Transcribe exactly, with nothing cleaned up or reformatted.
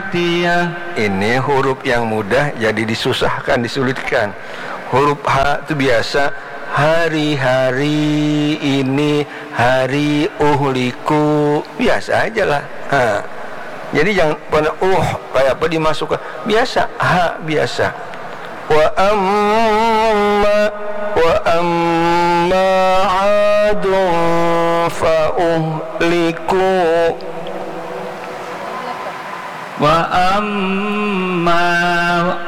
atiyah. Ini huruf yang mudah jadi disusahkan, disulitkan. Huruf H itu biasa, hari-hari ini, hari uhliku, biasa aja lah. Ha. Jadi jangan pada uh kayak apa dimasukkan, biasa, H biasa. Wa amma wa amma adun fa uhliku. Wa amma